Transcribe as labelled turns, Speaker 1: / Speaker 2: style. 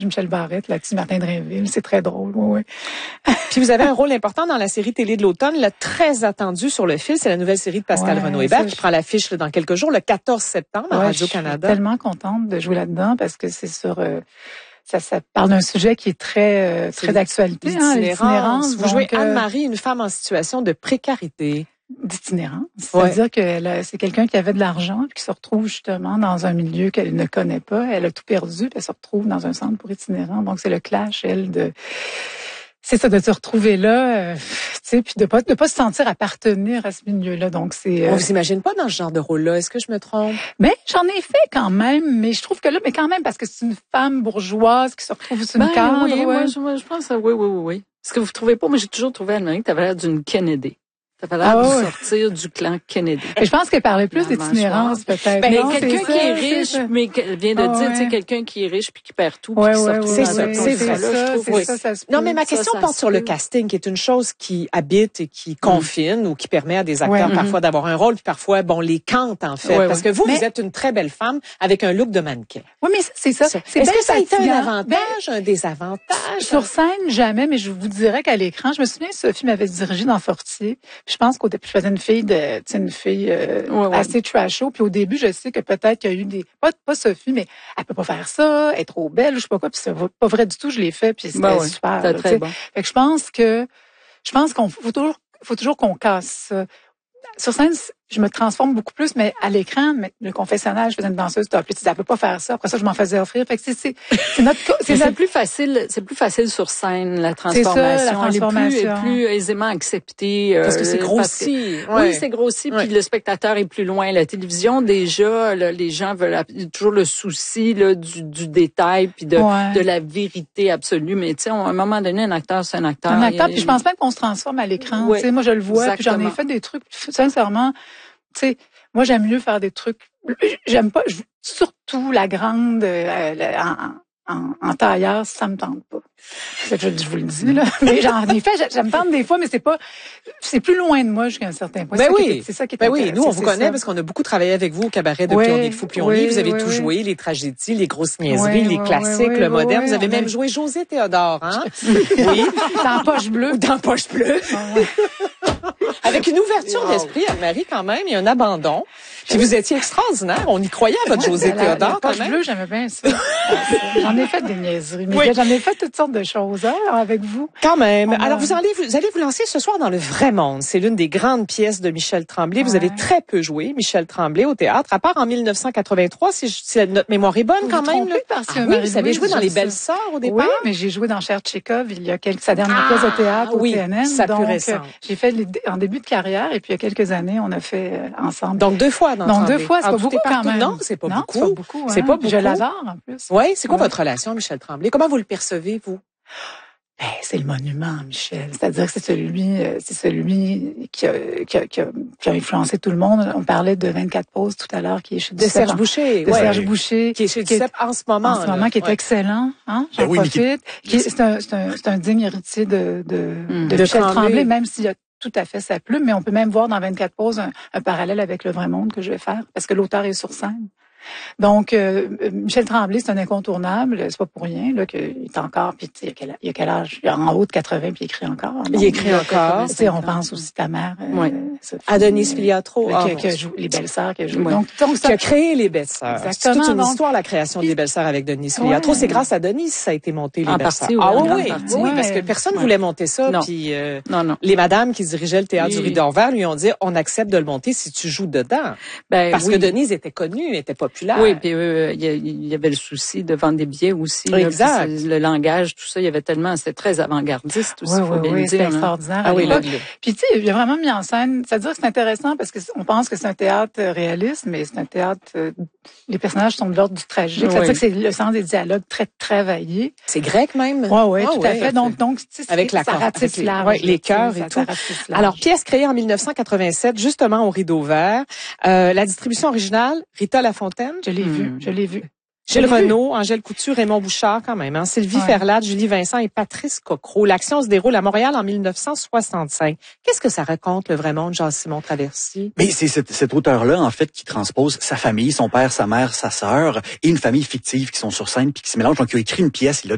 Speaker 1: Michel Barrette là-dessus, Martin Drainville. C'est très drôle, oui.
Speaker 2: Puis vous avez un rôle important dans la série télé de l'automne, là, très attendue sur le fil. C'est la nouvelle série de Pascal Renaud-Hébert qui prend l'affiche dans quelques jours, le 14 septembre à Radio-Canada.
Speaker 1: Je suis tellement contente de jouer là-dedans parce que c'est sur... Ça parle d'un sujet qui est très d'actualité, l'itinérance.
Speaker 2: Vous jouez Anne-Marie, une femme en situation de précarité.
Speaker 1: D'itinérance. C'est-à-dire que c'est quelqu'un qui avait de l'argent puis qui se retrouve justement dans un milieu qu'elle ne connaît pas. Elle a tout perdu puis elle se retrouve dans un centre pour itinérants. Donc, c'est le clash, c'est ça, de se retrouver là, tu sais, puis de pas se sentir appartenir à ce milieu-là. Donc, c'est...
Speaker 2: On vous imagine pas dans ce genre de rôle-là. Est-ce que je me trompe?
Speaker 1: Ben, j'en ai fait quand même, mais je trouve que là, mais quand même, parce que c'est une femme bourgeoise qui se retrouve sur une cadre.
Speaker 3: Oui, moi, je pense que oui. Est-ce que vous trouvez pas? Moi, j'ai toujours trouvé, Anne-Marie, que t'avais l'air d'une Kennedy. Ça fait l'air de sortir du clan Kennedy.
Speaker 1: Mais je pense qu'elle parlait plus d'itinérance, peut-être.
Speaker 3: Mais quelqu'un qui est riche, mais vient de dire, tu sais, quelqu'un qui est riche puis qui perd tout.
Speaker 2: C'est ça. Non, mais ma question porte sur le casting, qui est une chose qui habite et qui confine ou qui permet à des acteurs parfois d'avoir un rôle, puis parfois, les cante, en fait. Parce que vous êtes une très belle femme avec un look de mannequin.
Speaker 1: Oui, mais c'est ça.
Speaker 2: Est-ce que ça a été un avantage, un désavantage?
Speaker 1: Sur scène, jamais, mais je vous dirais qu'à l'écran, je me souviens, Sophie m'avait dirigé dans Fortier. Je pense qu'au début, je faisais une fille assez trasho. Puis au début, je sais que peut-être qu'il y a eu pas Sophie, mais elle peut pas faire ça, elle est trop belle, je sais pas quoi. Puis c'est pas vrai du tout, je l'ai fait, puis c'était super.
Speaker 3: C'était très bon.
Speaker 1: Fait que je pense qu'on faut toujours qu'on casse ça. Sur scène, je me transforme beaucoup plus, mais à l'écran, le confessionnal, je faisais une danseuse top. Tu dis, elle peut pas faire ça. Après ça, je m'en faisais offrir. Fait que c'est
Speaker 3: plus facile. C'est plus facile sur scène, la transformation. Elle est plus aisément acceptée.
Speaker 2: Parce que c'est grossi.
Speaker 3: Oui, c'est grossi. Puis le spectateur est plus loin. La télévision, déjà, les gens veulent toujours le souci du détail puis de la vérité absolue. Mais tu sais, à un moment donné, un acteur, c'est un acteur.
Speaker 1: Puis je pense même qu'on se transforme à l'écran. Tu sais, moi, je le vois. Puis j'en ai fait des trucs. Sincèrement. Tu sais, moi, j'aime mieux faire des trucs. J'aime pas, surtout la grande en tailleur, ça me tente pas. Je vous le dis, là. Mais j'en ai fait, j'aime tente des fois, mais c'est plus loin de moi jusqu'à un certain point. C'est ça qui est
Speaker 2: oui, nous, on vous connaît parce qu'on a beaucoup travaillé avec vous au cabaret depuis On est le fou puis on lit. Vous avez tout joué, les tragédies, les grosses niaiseries, les classiques, le moderne. Vous avez même joué José Théodore, hein? Oui.
Speaker 1: Dans Poche Bleue.
Speaker 2: Dans Poche Bleue. Avec une ouverture d'esprit, Anne-Marie, quand même, et un abandon. Puis vous étiez extraordinaire. On y croyait à votre José Théodore, quand même.
Speaker 1: Poche Bleue, j'aimais bien ça. J'en ai fait des niaiseries. Mais j'en ai fait toutes sortes de choses, avec vous.
Speaker 2: Quand même. Alors, vous allez vous lancer ce soir dans Le Vrai Monde. C'est l'une des grandes pièces de Michel Tremblay. Vous avez très peu joué, Michel Tremblay, au théâtre, à part en 1983, si notre mémoire est bonne, quand même. Vous avez joué dans Les Belles Sœurs, au départ?
Speaker 1: Oui, mais j'ai joué dans Cher Tchekhov, sa dernière pièce de théâtre au TNM.
Speaker 2: Donc,
Speaker 1: j'ai fait en début de carrière, et puis il y a quelques années, on a fait ensemble.
Speaker 2: Donc, 2 fois dans
Speaker 1: Donc, 2 fois, c'est pas beaucoup quand même.
Speaker 2: Non, c'est pas beaucoup. C'est pas beaucoup.
Speaker 1: Je l'adore, en plus.
Speaker 2: Oui, c'est quoi votre relation, Michel Tremblay? Comment vous le percevez, vous?
Speaker 1: C'est le monument, Michel. C'est-à-dire que c'est celui qui a influencé tout le monde. On parlait de 24 pauses tout à l'heure, qui est chez Duceppe. Serge Boucher.
Speaker 2: Qui est chez Duceppe en ce moment.
Speaker 1: En ce moment, qui est excellent, hein. J'en profite. C'est un digne héritier de Michel Tremblay, même s'il a tout à fait sa plume, mais on peut même voir dans 24 pauses un parallèle avec Le Vrai Monde que je vais faire, parce que l'auteur est sur scène. Donc, Michel Tremblay, c'est un incontournable. C'est pas pour rien là qu'il est encore. Puis il y a quel âge? Il est en haut de 80 puis il écrit encore. Donc,
Speaker 2: il écrit encore.
Speaker 1: On pense aussi ta mère.
Speaker 2: À Denise Filiatro.
Speaker 1: Qui a joué Les Belles Sœurs. Qui
Speaker 2: a créé Les Belles Sœurs. C'est toute une histoire, la création des Belles Sœurs avec Denise Filiatro. C'est grâce à Denise ça a été monté, Les Belles Sœurs. Oui, parce que personne voulait monter ça. Puis les madames qui dirigeaient le théâtre du Rideau Vert lui ont dit, on accepte de le monter si tu joues dedans. Parce que Denise était connue, était populaire.
Speaker 3: Oui, puis il y avait le souci de vendre des billets aussi.
Speaker 2: Exact.
Speaker 3: Là, le langage, tout ça, il y avait tellement, c'était très avant-gardiste aussi.
Speaker 1: Oui, c'était extraordinaire. Puis tu sais, il a vraiment mis en scène. C'est-à-dire que c'est intéressant parce que on pense que c'est un théâtre réaliste, mais c'est un théâtre. Les personnages sont de l'ordre du tragique. C'est-à-dire que c'est le sens des dialogues très travaillé.
Speaker 2: C'est grec même.
Speaker 1: Oui, tout à fait. Donc, tu sais,
Speaker 2: avec
Speaker 1: ça ratisse large,
Speaker 2: les cœurs et tout. Alors, pièce créée en 1987, justement au Rideau Vert. La distribution originale, Rita Lafontaine.
Speaker 1: Je l'ai vu.
Speaker 2: Gilles Renaud, Angèle Coutu, Raymond Bouchard quand même, Sylvie Ferlade, Julie Vincent et Patrice Cocro. L'action se déroule à Montréal en 1965. Qu'est-ce que ça raconte, Le Vrai Monde, Jean-Simon Traversy?
Speaker 4: Mais c'est cet auteur-là, en fait, qui transpose sa famille, son père, sa mère, sa sœur, et une famille fictive qui sont sur scène puis qui se mélangent. Donc, il a écrit une pièce, il a